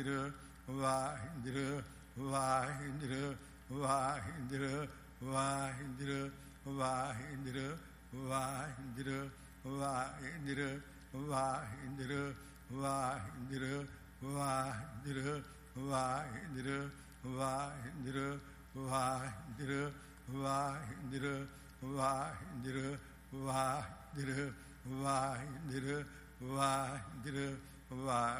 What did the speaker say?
Waheguru Waheguru Waheguru Waheguru Waheguru Waheguru Waheguru Waheguru Waheguru Waheguru Waheguru Waheguru Waheguru Waheguru Waheguru Waheguru Waheguru Waheguru Waheguru